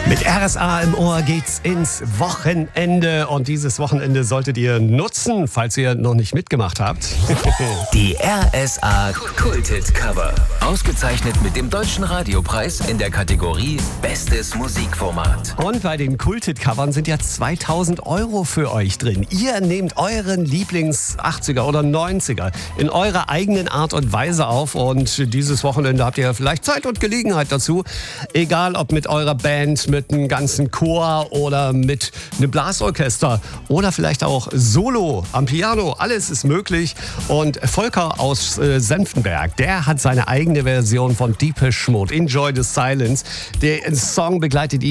Mit RSA im Ohr geht's ins Wochenende und dieses Wochenende solltet ihr nutzen, falls ihr noch nicht mitgemacht habt. Die RSA Kulthit Cover. Ausgezeichnet mit dem Deutschen Radiopreis in der Kategorie Bestes Musikformat. Und bei den Kulthit-Covern sind ja 2000 € für euch drin. Ihr nehmt euren Lieblings-80er oder 90er in eurer eigenen Art und Weise auf und dieses Wochenende habt ihr vielleicht Zeit und Gelegenheit dazu. Egal ob mit eurer Band, mit einem ganzen Chor oder mit einem Blasorchester oder vielleicht auch solo am Piano. Alles ist möglich. Und Volker aus Senftenberg, der hat seine eigene Version von Depeche Mode, Enjoy the Silence. Der Song begleitet ihn